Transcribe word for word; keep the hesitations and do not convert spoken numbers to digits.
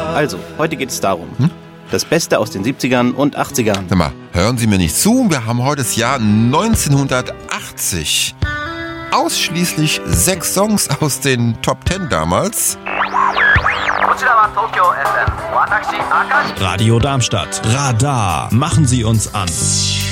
Also, heute geht es darum. Hm? Das Beste aus den siebzigern und achtzigern. Sag mal, hören Sie mir nicht zu? Wir haben heute das Jahr neunzehnhundertachtzig. Ausschließlich sechs Songs aus den Top Ten damals. Radio Darmstadt. Radar. Machen Sie uns an.